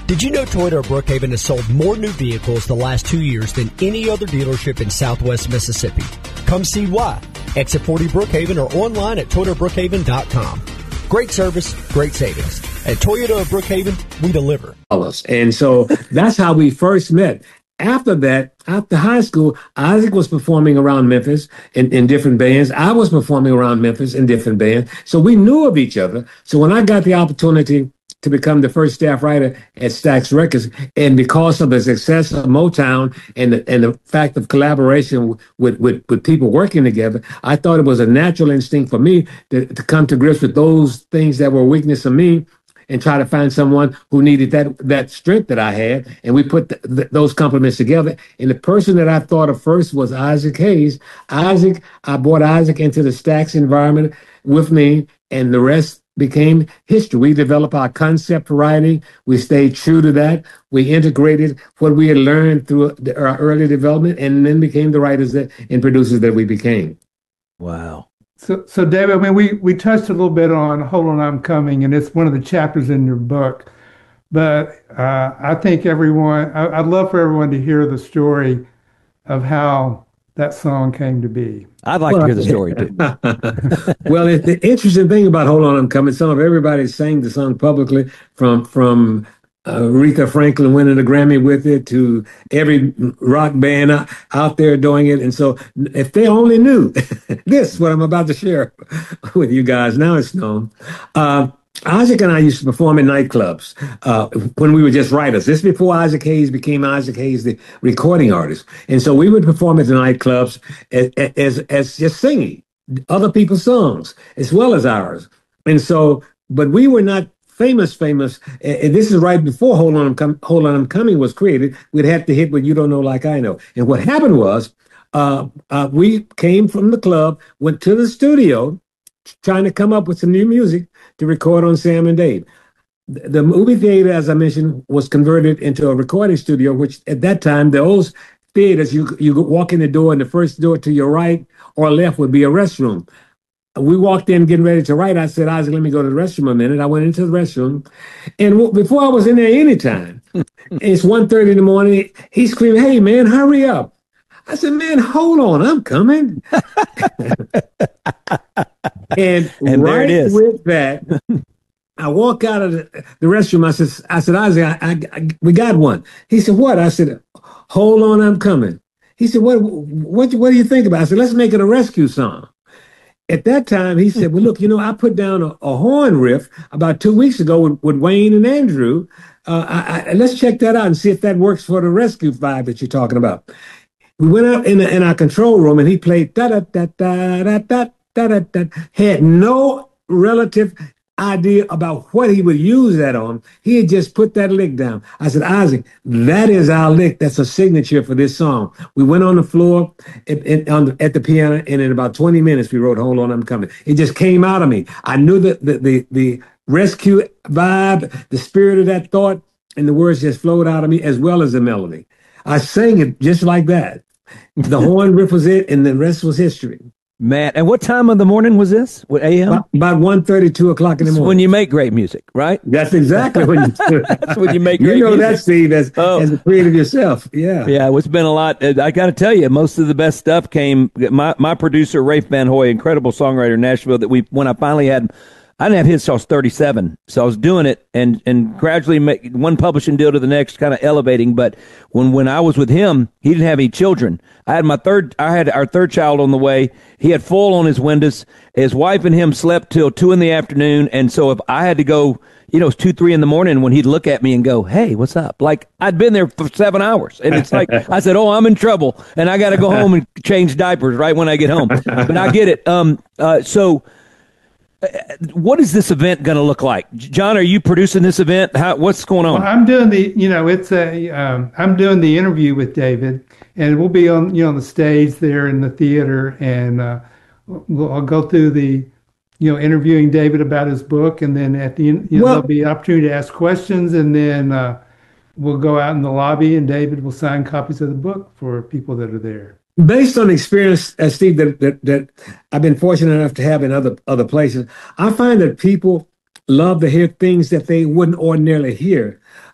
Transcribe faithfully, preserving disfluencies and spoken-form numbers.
Did you know Toyota of Brookhaven has sold more new vehicles the last two years than any other dealership in Southwest Mississippi? Come see why. Exit forty Brookhaven or online at toyota brookhaven dot com. Great service, great savings. At Toyota of Brookhaven, we deliver. And so that's how we first met. After that, after high school, Isaac was performing around Memphis in, in different bands. I was performing around Memphis in different bands. So we knew of each other. So when I got the opportunity to become the first staff writer at Stax Records, and because of the success of Motown and the, and the fact of collaboration with, with, with people working together, I thought it was a natural instinct for me to, to come to grips with those things that were weakness of me and try to find someone who needed that that strength that I had. And we put th- th- those complements together. And the person that I thought of first was Isaac Hayes. Isaac, I brought Isaac into the Stax environment with me, and the rest became history. We developed our concept writing. We stayed true to that. We integrated what we had learned through the, our early development, and then became the writers that, and producers that we became. Wow. So, so David, I mean, we, we touched a little bit on Hold On, I'm Coming, and it's one of the chapters in your book. But uh, I think everyone, I, I'd love for everyone to hear the story of how that song came to be. I'd like well, to hear the story, too. Well, it, the interesting thing about Hold On, I'm Coming, some of everybody sang the song publicly, from from uh, Aretha Franklin winning a Grammy with it to every rock band out, out there doing it. And so if they only knew this, what I'm about to share with you guys, now it's known. Uh, Isaac and I used to perform in nightclubs uh, when we were just writers. This before Isaac Hayes became Isaac Hayes, the recording artist. And so we would perform at the nightclubs as, as, as just singing other people's songs as well as ours. And so, but we were not famous, famous. And this is right before Hold On, I'm Com- Hold On, I'm Coming was created. We'd have to hit what You Don't Know Like I Know. And what happened was uh, uh, we came from the club, went to the studio, trying to come up with some new music to record on Sam and Dave. The movie theater, as I mentioned, was converted into a recording studio, which at that time, the old theaters, you you walk in the door, and the first door to your right or left would be a restroom. We walked in getting ready to write. I said, Isaac, let me go to the restroom a minute. I went into the restroom. And w- before I was in there anytime, it's one thirty in the morning, he's screaming, hey, man, hurry up. I said, man, hold on, I'm coming. and and right there it is. with that, I walk out of the, the restroom. I said, I said, Isaac, I, I, I, we got one. He said, what? I said, hold on, I'm coming. He said, what, what, what do you think about it? I said, let's make it a rescue song. At that time, he said, well, look, you know, I put down a, a horn riff about two weeks ago with, with Wayne and Andrew. Uh, I, I, let's check that out and see if that works for the rescue vibe that you're talking about. We went out in, the, in our control room, and he played da da da da da da da da da. Had no relative idea about what he would use that on. He had just put that lick down. I said, Isaac, that is our lick. That's a signature for this song. We went on the floor at, at, on the, at the piano, and in about twenty minutes, we wrote Hold On, I'm Coming. It just came out of me. I knew that the, the, the rescue vibe, the spirit of that thought, and the words just flowed out of me, as well as the melody. I sang it just like that. The horn riff was it, and the rest was history. Matt, and what time of the morning was this? What A M? About, about one thirty, two o'clock in the morning. When you make great music, right? That's exactly when you do. That's when you make great You know music. that, Steve, as, oh. as a creative yourself. Yeah. Yeah, it's been a lot. I got to tell you, most of the best stuff came. My, my producer, Rafe Van Hoy, incredible songwriter in Nashville, that we, when I finally had, I didn't have hits till I was thirty-seven. So I was doing it and, and gradually make one publishing deal to the next, kind of elevating. But when, when I was with him, he didn't have any children. I had my third, I had our third child on the way. He had full on his windows. His wife and him slept till two in the afternoon. And so if I had to go, you know, it's two, three in the morning when he'd look at me and go, hey, what's up? Like I'd been there for seven hours. And it's like, I said, oh, I'm in trouble. And I got to go home and change diapers right when I get home. But I get it. Um, uh, so, what is this event going to look like? John, are you producing this event? How, what's going on? Well, I'm doing the, you know, it's a, um, I'm doing the interview with David, and we'll be on, you know, on the stage there in the theater, and uh, we'll, I'll go through the, you know, interviewing David about his book, and then at the end, you know, well, there'll be an opportunity to ask questions, and then uh, we'll go out in the lobby, and David will sign copies of the book for people that are there. Based on experience, uh, Steve, that, that that I've been fortunate enough to have in other other places, I find that people love to hear things that they wouldn't ordinarily hear.